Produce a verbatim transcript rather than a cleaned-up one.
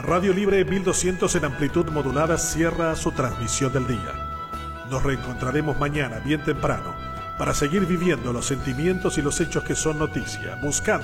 Radio Libre mil doscientos en amplitud modulada cierra su transmisión del día. Nos reencontraremos mañana bien temprano para seguir viviendo los sentimientos y los hechos que son noticia, buscando